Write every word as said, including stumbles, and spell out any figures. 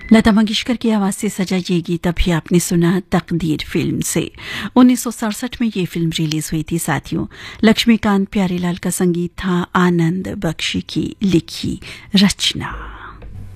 लता मंगेशकर की आवाज से सजा ये गीत अभी आपने सुना तकदीर फिल्म से। उन्नीस सौ सड़सठ में ये फिल्म रिलीज हुई थी साथियों। लक्ष्मीकांत प्यारेलाल का संगीत था, आनंद बख्शी की लिखी रचना।